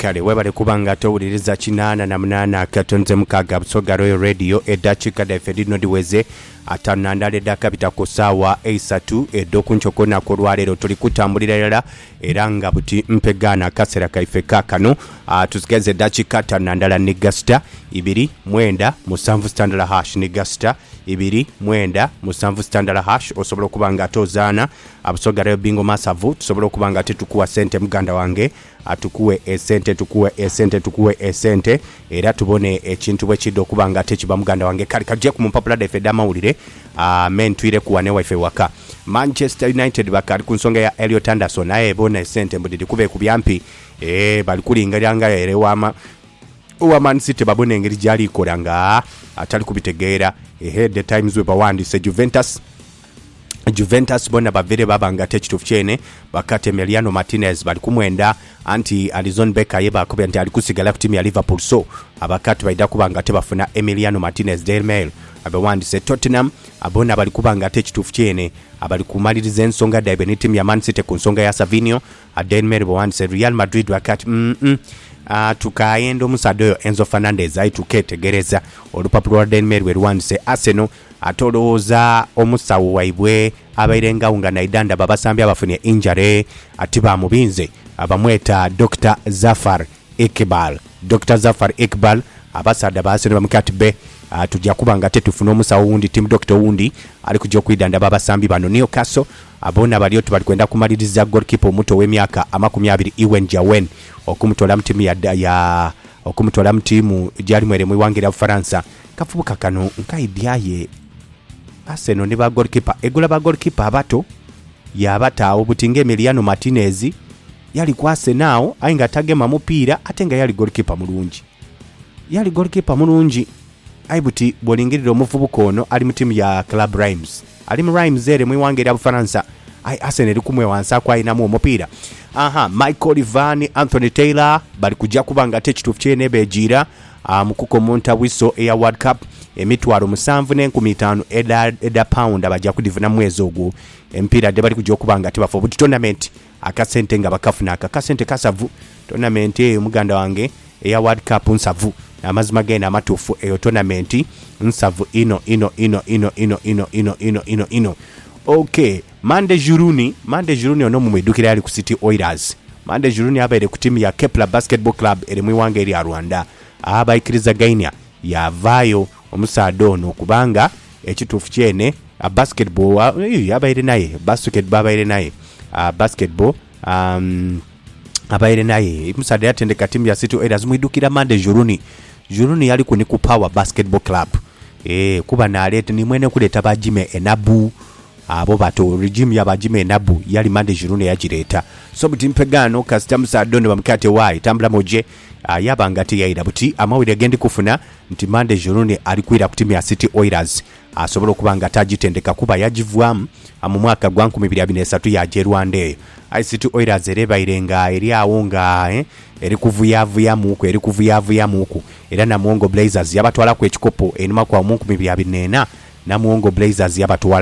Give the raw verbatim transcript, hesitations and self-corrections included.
kale webale kubanga towuliriza kinaana na munana katonze mukaga Busoga Royal Radio eddakiika daffe lino diweze ataano nandala eddaka bitako ssaawa eisatu eddokunchoko nako lwaleero tuli kutambulira ddala era nga buti mpegaana akaseera kaife kaakano tusigeze eddakiika ataano nandala negasta ibiri mwenda musanvu standala hash negasta ibiri mwenda musanvu standala hash osobola okubanga atozaana Busoga Royal bingo masavu tusobola okubanga tetukuwa sente muganda wange atukuwe esente tukuwe esente tukuwe esente era tubone ekintu bwe kiddo okubanga tekiba muganda wange kali kajja ku mpapula defe damawulire uh, men twire kuwane waife waka Manchester United bakali ku nsonga ya Elliot Anderson naye bona esente mbudidi kube kubyampi eh bali kulingalanga ere wama uwa Man City babone engeri jali ikolanga atali kubitegeera ehe the times we bawandise Juventus Juventus bona bavere babanga tekitufu kyene bakate Emiliano Martinez bali kumwenda anti Alizon Becker yeba kubya nti ali kusigala ku timu ya Liverpool so abakati baida kubanga tebafuna Emiliano Martinez Daily Mail abawandise Tottenham abona bali kubanga tekitufu kyene abali kumaliriza ensonga daibe ni timu ya Man City ku nsonga ya Savinho Daily Mail bawandise Real Madrid bakati mm -mm. Uh, tukayendo musadoyo Enzo Fernandez aituketegereza olupapuro lwa Daily Mail werwandise Arsenal atolooza omusawo waibwe abairenga unga na idanda babasambi abafunye injury atiba mubinze abamweta Doctor Zafar Iqbal Doctor Zafar Iqbal abasada basene bamukatibe uh, tujja kubanga tetufuna omusawo wundi team Doctor wundi ali kujja kuidanda babasambi bano Newcastle abona bali otu bali kwenda kumaliriza goalkeeper omuto w'emyaka amakumi abiri Iwen Jawen okumutola mtimu ya ya okumutola mtimu jali mwere mwiwangira Faransa kafubuka kano nkaibyaye Arsenal ne ba goalkeeper egula ba goalkeeper abato yabata obutinge Emiliano Martinez yali kwase nao ainga tagema mupira atenga yali goalkeeper mulungi yali goalkeeper mulungi aibuti bolingiriro mufubuko ono ali mtimu ya Club Reims ali mu Reims ere mwiwangira Faransa ai Arsenal kumwe wansa kwa inamu omupira aha Michael Ivan Anthony Taylor bali kujja kubanga tekitufu kyene bejira mukuko monta wiso ya World Cup emitwaro musanvu n'enkumi ttaano eda eda pound abajja kudivuna mwezi ogwo empira de bali kujja okubanga tebafo buti tournament akasente nga bakafuna akasente kasavu tournament eyo muganda wange ya World Cup nsavu amazima gena amatufu eyo tournament nsavu ino ino ino ino ino ino ino ino ino ino okay Mande Juruni Mande Juruni ono mumedukira ali ku City Oilers Mande Juruni abaire ku timu ya Kepler Basketball Club eri mwiwange eri ya Rwanda abaikiriza gainia yavayo omusado ono kubanga ekitufu kyene a basketball abaire naye basketball abaire naye a basketball um abaire naye musado yatendeka timu ya City Oilers mwidukira Mande Juruni Juruni yali ku ni ku Power Basketball Club eh kuba nalete ni mwene kuleta bajime enabu abo bato regime yabajime nabu yali Mande Juruni yagireta so buti mpegano custom sadone bamkate wai tambula moje uh, yabangati yaida buti amawire gendi kufuna nti Mande Juruni ali kwira ku timu ya City Oilers asobola uh, kubanga tagitendeka kuba yagivwamu mu mwaka gwa nkumi bbiri abiri n'esatu yaje Rwanda I City Oilers ereba irenga eri awonga eh eri kuvuyavuya muko eri kuvuyavuya muko era na Muwongo Blazers yabatwala ku ekikopo enuma kwa nkumi bbiri abiri n'ena na Muwongo Blazers yabatwala